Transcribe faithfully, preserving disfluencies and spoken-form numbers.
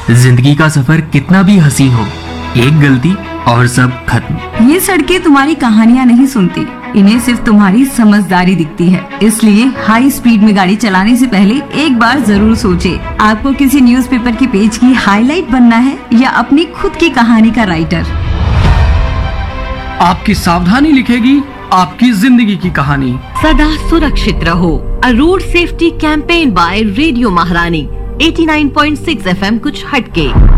जिंदगी का सफर कितना भी हसीन हो, एक गलती और सब खत्म। ये सड़कें तुम्हारी कहानियाँ नहीं सुनती, इन्हें सिर्फ तुम्हारी समझदारी दिखती है। इसलिए हाई स्पीड में गाड़ी चलाने से पहले एक बार जरूर सोचे। आपको किसी न्यूज़पेपर के पेज की हाईलाइट बनना है या अपनी खुद की कहानी का राइटर? आपकी सावधानी लिखेगी आपकी जिंदगी की कहानी। सदा सुरक्षित रहो। अ road safety campaign bye radio महारानी eighty nine point six F M कुछ हटके।